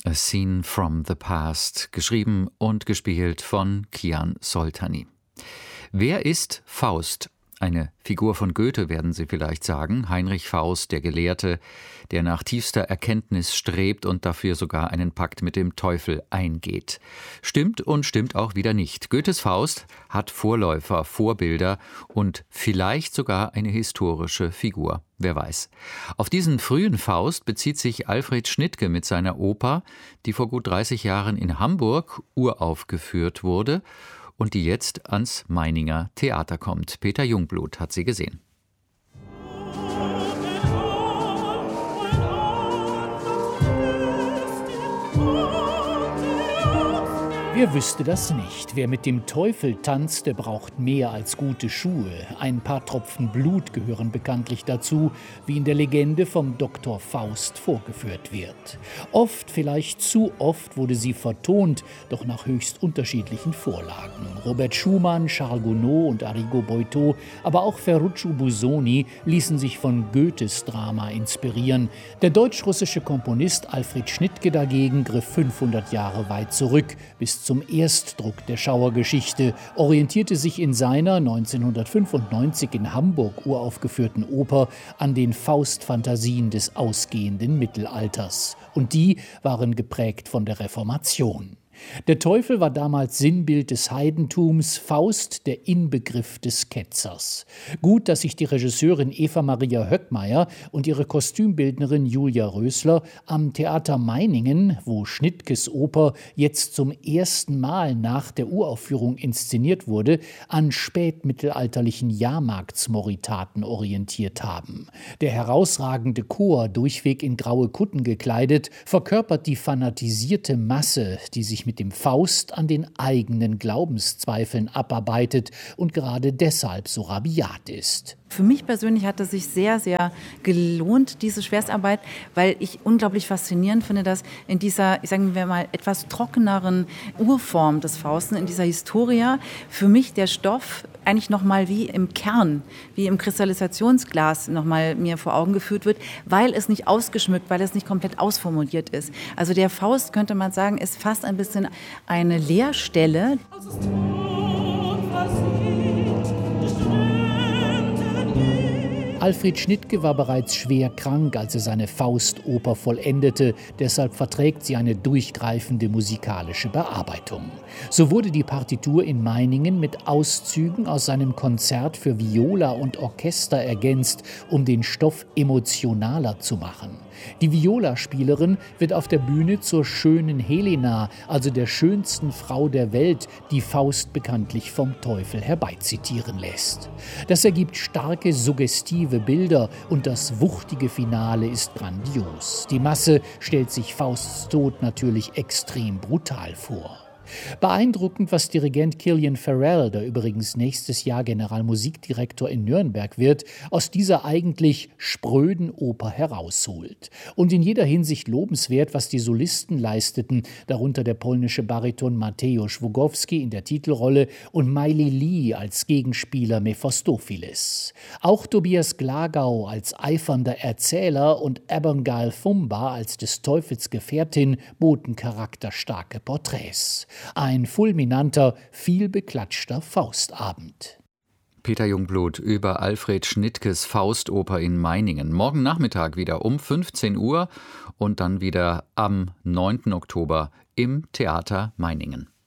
A Scene from the Past, geschrieben und gespielt von Kian Soltani. Wer ist Faust? Eine Figur von Goethe, werden Sie vielleicht sagen. Heinrich Faust, der Gelehrte, der nach tiefster Erkenntnis strebt und dafür sogar einen Pakt mit dem Teufel eingeht. Stimmt und stimmt auch wieder nicht. Goethes Faust hat Vorläufer, Vorbilder und vielleicht sogar eine historische Figur. Wer weiß. Auf diesen frühen Faust bezieht sich Alfred Schnittke mit seiner Oper, die vor gut 30 Jahren in Hamburg uraufgeführt wurde und die jetzt ans Meininger Theater kommt. Peter Jungblut hat sie gesehen. Wer wüsste das nicht? Wer mit dem Teufel tanzt, der braucht mehr als gute Schuhe. Ein paar Tropfen Blut gehören bekanntlich dazu, wie in der Legende vom Dr. Faust vorgeführt wird. Oft, vielleicht zu oft, wurde sie vertont, doch nach höchst unterschiedlichen Vorlagen. Robert Schumann, Charles Gounod und Arrigo Boito, aber auch Ferruccio Busoni ließen sich von Goethes Drama inspirieren. Der deutsch-russische Komponist Alfred Schnittke dagegen griff 500 Jahre weit zurück, bis zum Erstdruck der Schauergeschichte, orientierte sich in seiner 1995 in Hamburg uraufgeführten Oper an den Faustphantasien des ausgehenden Mittelalters. Und die waren geprägt von der Reformation. Der Teufel war damals Sinnbild des Heidentums, Faust der Inbegriff des Ketzers. Gut, dass sich die Regisseurin Eva Maria Höckmeier und ihre Kostümbildnerin Julia Rösler am Theater Meiningen, wo Schnittkes Oper jetzt zum ersten Mal nach der Uraufführung inszeniert wurde, an spätmittelalterlichen Jahrmarktsmoritaten orientiert haben. Der herausragende Chor, durchweg in graue Kutten gekleidet, verkörpert die fanatisierte Masse, die sich mit dem Faust an den eigenen Glaubenszweifeln abarbeitet und gerade deshalb so rabiat ist. Für mich persönlich hat es sich sehr, sehr gelohnt, diese Schwerstarbeit, weil ich unglaublich faszinierend finde, dass in dieser, sagen wir mal, etwas trockeneren Urform des Fausten, in dieser Historia, für mich der Stoff eigentlich nochmal wie im Kern, wie im Kristallisationsglas nochmal mir vor Augen geführt wird, weil es nicht ausgeschmückt, weil es nicht komplett ausformuliert ist. Also der Faust, könnte man sagen, ist fast ein bisschen eine Leerstelle. Alfred Schnittke war bereits schwer krank, als er seine Faustoper vollendete. Deshalb verträgt sie eine durchgreifende musikalische Bearbeitung. So wurde die Partitur in Meiningen mit Auszügen aus seinem Konzert für Viola und Orchester ergänzt, um den Stoff emotionaler zu machen. Die Violaspielerin wird auf der Bühne zur schönen Helena, also der schönsten Frau der Welt, die Faust bekanntlich vom Teufel herbeizitieren lässt. Das ergibt starke, suggestive Bilder und das wuchtige Finale ist grandios. Die Masse stellt sich Fausts Tod natürlich extrem brutal vor. Beeindruckend, was Dirigent Killian Farrell, der übrigens nächstes Jahr Generalmusikdirektor in Nürnberg wird, aus dieser eigentlich spröden Oper herausholt. Und in jeder Hinsicht lobenswert, was die Solisten leisteten, darunter der polnische Bariton Mateusz Wogowski in der Titelrolle und Miley Lee als Gegenspieler Mephistopheles. Auch Tobias Glagau als eifernder Erzähler und Abigail Thumba als des Teufels Gefährtin boten charakterstarke Porträts. Ein fulminanter, vielbeklatschter Faustabend. Peter Jungblut über Alfred Schnittkes Faustoper in Meiningen. Morgen Nachmittag wieder um 15 Uhr und dann wieder am 9. Oktober im Theater Meiningen.